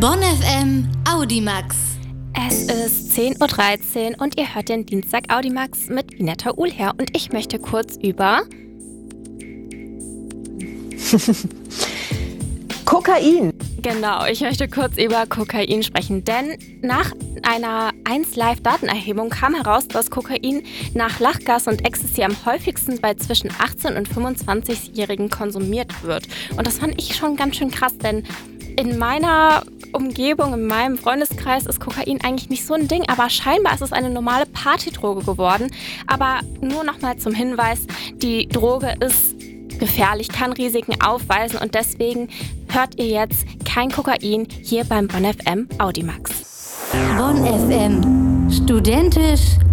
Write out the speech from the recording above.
Bonn FM Audimax. Es ist 10.13 Uhr und ihr hört den Dienstag Audimax mit Vineta Uhlher und ich möchte kurz über Kokain. Genau, ich möchte kurz über Kokain sprechen, denn nach einer 1Live-Datenerhebung kam heraus, dass Kokain nach Lachgas und Ecstasy am häufigsten bei zwischen 18- und 25-Jährigen konsumiert wird. Und das fand ich schon ganz schön krass, denn in meiner Umgebung, in meinem Freundeskreis ist Kokain eigentlich nicht so ein Ding, aber scheinbar ist es eine normale Partydroge geworden. Aber nur nochmal zum Hinweis, die Droge ist gefährlich, kann Risiken aufweisen und deswegen hört ihr jetzt kein Kokain hier beim Bonn FM Audimax. Bonn FM. Studentisch,